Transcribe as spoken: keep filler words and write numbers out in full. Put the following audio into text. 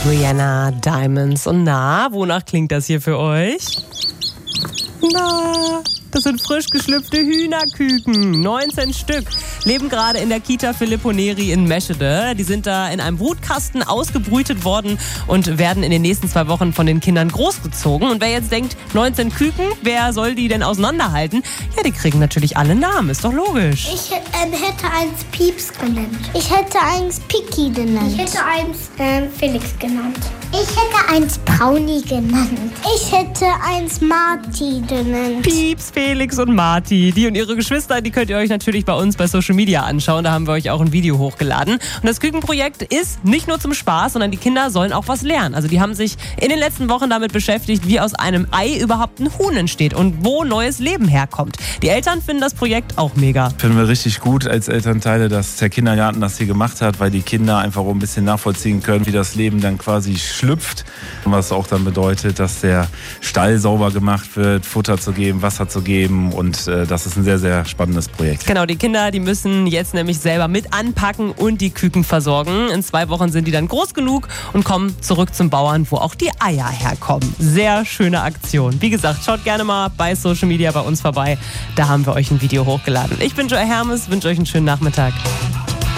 Rihanna, Diamonds. Und na, wonach klingt das hier für euch? Na, das sind frisch geschlüpfte Hühnerküken. neunzehn Stück. Leben gerade in der Kita Filippo Neri in Meschede. Die sind da in einem Brutkasten ausgebrütet worden und werden in den nächsten zwei Wochen von den Kindern großgezogen. Und wer jetzt denkt, neunzehn Küken, wer soll die denn auseinanderhalten? Ja, die kriegen natürlich alle Namen, ist doch logisch. Ich ähm, hätte eins Pieps genannt. Ich hätte eins Piki genannt. Ich hätte eins ähm, Felix genannt. Ich hätte eins Brownie genannt. Ich hätte eins Marty genannt. Pieps, Felix und Marty. Die und ihre Geschwister, die könnt ihr euch natürlich bei uns bei Social Media anschauen. Da haben wir euch auch ein Video hochgeladen. Und das Kükenprojekt ist nicht nur zum Spaß, sondern die Kinder sollen auch was lernen. Also die haben sich in den letzten Wochen damit beschäftigt, wie aus einem Ei überhaupt ein Huhn entsteht und wo neues Leben herkommt. Die Eltern finden das Projekt auch mega. Finden wir richtig gut als Elternteile, dass der Kindergarten das hier gemacht hat, weil die Kinder einfach auch ein bisschen nachvollziehen können, wie das Leben dann quasi schlüpft. Was auch dann bedeutet, dass der Stall sauber gemacht wird, Futter zu geben, Wasser zu geben, und äh, das ist ein sehr, sehr spannendes Projekt. Genau, die Kinder, die müssen jetzt nämlich selber mit anpacken und die Küken versorgen. In zwei Wochen sind die dann groß genug und kommen zurück zum Bauern, wo auch die Eier herkommen. Sehr schöne Aktion. Wie gesagt, schaut gerne mal bei Social Media bei uns vorbei. Da haben wir euch ein Video hochgeladen. Ich bin Joy Hermes, wünsche euch einen schönen Nachmittag.